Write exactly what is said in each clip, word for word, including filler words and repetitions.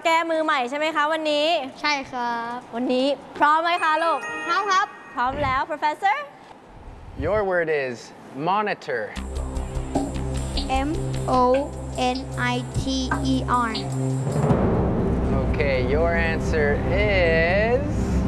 ก้มือใหม่ใช่ไหมคะวันนี้ใช่ครับวันนี้พร้อมไหมคะลูกพร้อมครับพร้อมแล้ว professor Your word is monitor M O N I T E R Okay, your answer is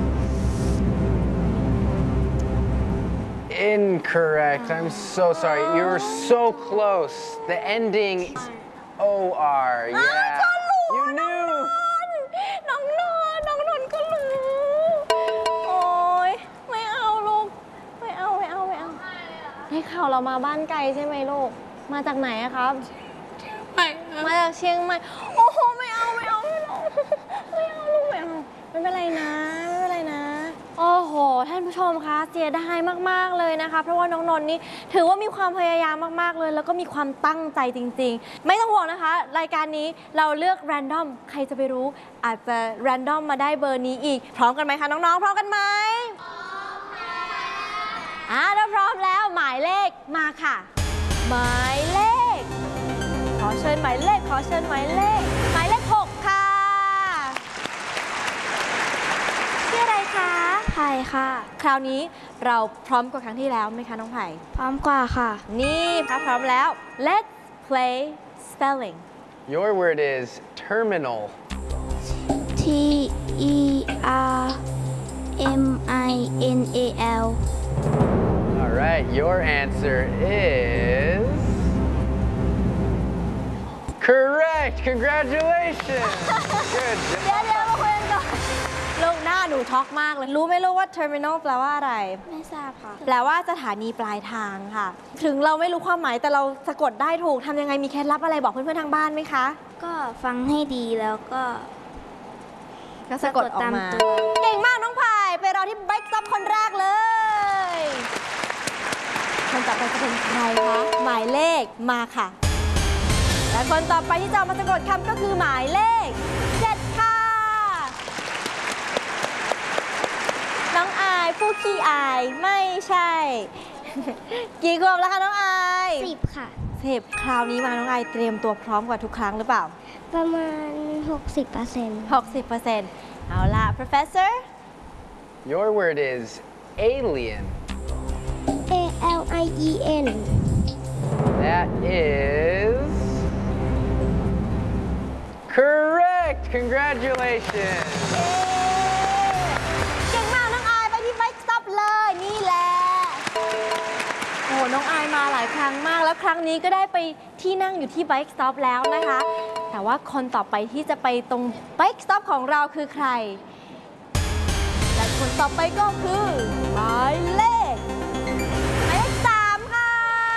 incorrect. I'm so sorry. You were so close. The ending is O R. Yeah. You knew. น้องนนน้องนนก็รู้โอ้ยไม่เอาลูกไม่เอาไม่เอาไม่เอาให้ข่าวเรามาบ้านไกลใช่ไหมลูกมาจากไหนอะครับไม่มาจากเชียงใหม่โอ้โหไม่เอาไม่เอาไม่เอาไม่เอาลูกไม่เอาไม่เป็นไรนะไม่เป็นไรนะโอ้โหท่านผู้ชมคะเสียดายมากๆเลยนะคะเพราะว่าน้องนนท์นี่ถือว่ามีความพยายามมากๆเลยแล้วก็มีความตั้งใจจริงๆไม่ต้องห่วงนะคะรายการนี้เราเลือกแรนดอมใครจะไปรู้อาจจะแรนดอมมาได้เบอร์นี้อีกพร้อมกันไหมคะน้องๆพร้อมกันไหมพร้อมค่ะอ่าถ้าพร้อมแล้วหมายเลขมาค่ะหมายเลขขอเชิญหมายเลขขอเชิญหมายเลขหมายเลขหกค่ะชื่ออะไรคะไผ่ค่ะคราวนี้เราพร้อมกว่าครั้งที่แล้วไหมคะน้องไผ่พร้อมกว่าค่ะนี่ค่ะพร้อมแล้ว Let's play spelling Your word is terminal T E R M I N A L All right, your answer is correct. Congratulations. Good เดี๋ยว job. เดี๋ยวมาคุยกันก่อนลูกหน้าหนูช็อกมากเลยรู้ไหมลูกว่า terminal แปลว่าอะไรไม่ทราบค่ะแปลว่าสถานีปลายทางค่ะถึงเราไม่รู้ความหมายแต่เราสะกดได้ถูกทำยังไงมีเคล็ดลับอะไรบอกเพื่อนๆทางบ้านไหมคะก็ฟังให้ดีแล้วก็ก็สะกดออกมาเก่งมากน้องพายไปรอที่ Bike Stop คนแรกเลยคนต่อไปจะเป็นใครคะหมายเลขมาค่ะและคนต่อไปที่จะมาสะกดคำก็คือหมายเลขเจ็ดค่ะน้องอายผู้ขี้อายไม่ใช่ กี่ขวบแล้วคะน้องอายสิบค่ะสิบคราวนี้มาน้องอายเตรียมตัวพร้อมกว่าทุกครั้งหรือเปล่าประมาณ หกสิบเปอร์เซ็นต์หกสิบเปอร์เซ็นต์ เอาล่ะ professor Your word is alien A L I E N That is correct. Congratulations. เก่งมากน้องอายไปที่ Bike Stop เลยนี่แหละโอ้น้องอายมาหลายครั้งมากแล้วครั้งนี้ก็ได้ไปที่นั่งอยู่ที่ Bike Stop แล้วนะคะแต่ว่าคนต่อไปที่จะไปตรง Bike Stop ของเราคือใครและคนต่อไปก็คือหมายเลขหมายเลขสามค่ะ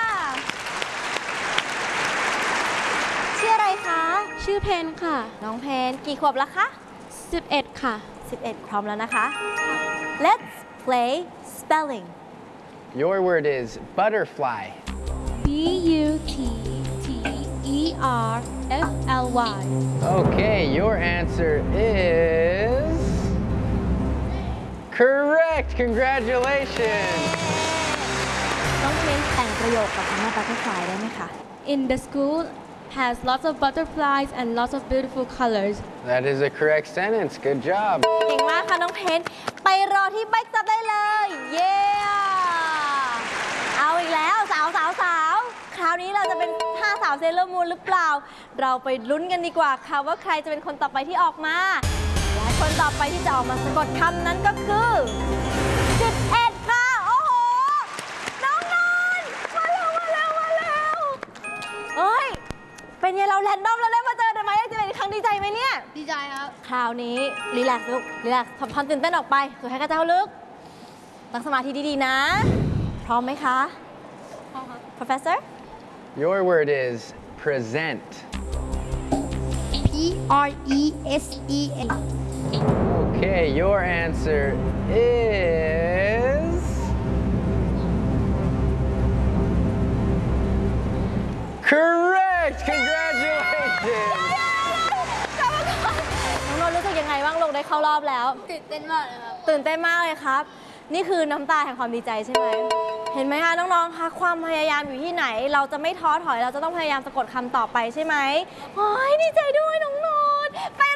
ชื่ออะไรคะชื่อเพนค่ะน้องเพนกี่ขวบแล้วคะสิบเอ็ดค่ะสิบเอ็ดพร้อมแล้วนะคะ Let's play spelling Your word is butterfly B U T T E R F L Y Okay, your answer is correct. Congratulations. น้องเพนแต่งประโยคกับคำว่า butterfly ได้ไหมคะ In the school has lots of butterflies and lots of beautiful colors. That is a correct sentence. Good job. เก่งมากค่ะน้องเพนไปรอที่ Bike Stop ได้เลยเย้เอาอีกแล้วสาวสาวสาวคราวนี้เราจะเป็นห้าสาวเซเลอร์มูนหรือเปล่าเราไปลุ้นกันดีกว่าค่ะว่าใครจะเป็นคนต่อไปที่ออกมาและคนต่อไปที่จะออกมาสะกดคำนั้นก็คือสิบเอ็ดค่ะโอ้โหน้องนนท์มาแล้วมาแล้วมาแล้วเฮ้ยเป็นไงเราแรนดอมแล้วได้มาเจอได้ไหมจะเป็นครั้งดีใจไหมเนี่ยดีใจครับคราวนี้รีแลกซ์ลูกรีแลกซ์ทำความตื่นเต้นออกไปสุดท้ายก็จะเข้าลึกตั้งสมาธิดีๆนะพร้อมไหมคะพร้อมครับ professor Your word is present P R E S E N Okay, your answer is correct. Congratulations. น้องนนท์รู้สึกยังไงบ้างลูกได้เข้ารอบแล้วตื่นเต้นมากเลยครับตื่นเต้นมากเลยครับ นี่คือน้ำตาแห่งความดีใจใช่ไหมเห็นไหมคะน้องๆคะความพยายามอยู่ที่ไหนเราจะไม่ท้อถอยเราจะต้องพยายามสะกดคำต่อไปใช่ไหมโอ้ยดีใจด้วยน้องนนท์ไป